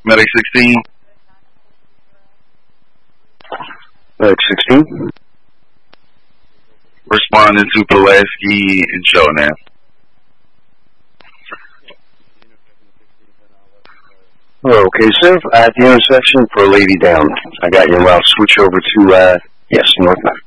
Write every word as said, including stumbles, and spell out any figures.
Medic sixteen. Medic sixteen. Responding to Pulaski and Shonan. Okay, sir. At the intersection for Lady Down. I got your route. Switch over to, uh, yes, northbound.